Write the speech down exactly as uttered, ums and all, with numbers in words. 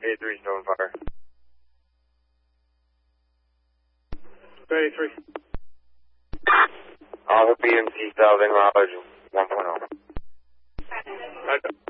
eighty-three, still on fire. eighty-three. Alpha B M C, Southern Lodge, one point oh. Roger.